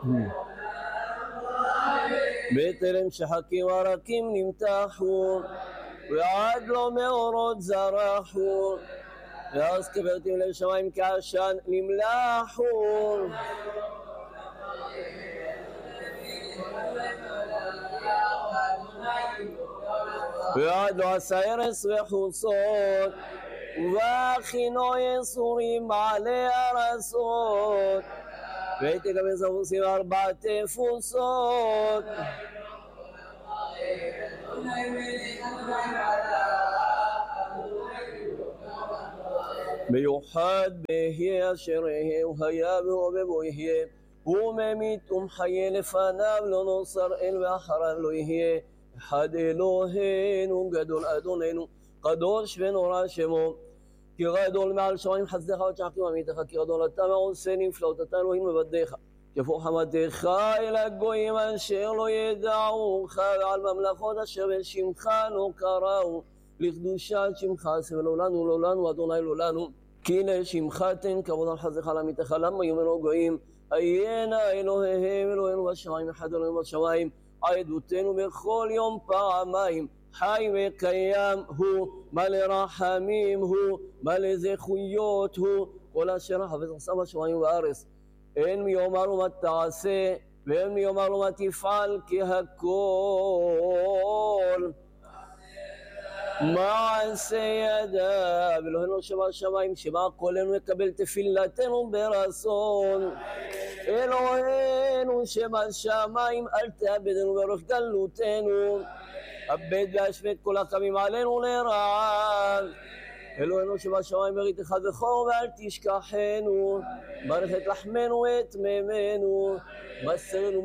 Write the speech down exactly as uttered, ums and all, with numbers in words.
בטרם שחקים הרקים נמתחו, ועד לא מאורות זרחו, ואז קברתם לב שמיים כעשן נמלחו. ועד לא עשה ארץ וחוצות, ובכינו יסורים מעלה ארצות, ותקבל זבוסים ארבע תפוצות. מיוחד בהיה אשר יהיה, והיה והווה יהיה, הוא ממית ומחיה, לפניו לא נוצר אל ואחריו לא יהיה. אחד אלוהינו גדול אדוננו, קדוש ונורא שמו, כי גדול מעל שמיים חסדך ותשחקים עמיתך, כי גדול אתה מעושה נפלאות, אתה אלוהים מבדך, כפור חמתך אל הגויים אשר לא ידעוך, ועל ממלכות אשר בשמך לא קראו, לקדושת שמך עשה ולעולנו לעולנו אדוני לעולנו, כי לשמך תן כבוד על חסדך לעמיתך. למה יאמרו גויים עיינה אלוהיהם אלוהינו בשמיים, אחד אלוהינו בשמיים, עדותנו בכל יום פעמיים, חי וקיים הוא, מלא רחמים הוא, מלא זכויות הוא, כל אשר חפץ עשה בשמיים ובארץ. אין מי יאמר לו מה תעשה, ואין מי יאמר לו מה תפעל, כי הכל מעשה ידיו. אלוהינו שבשמיים, שמע קולנו יקבל תפילתנו ברצון. אלוהינו שבשמיים, אל תאבדנו ברוך גלותנו, אבד והשפט כל הקמים עלינו לרעה. אלוהינו שבשמיים, בריתך בכור ואל תשכחנו, ברך את לחמנו ואת מימינו, מסרנו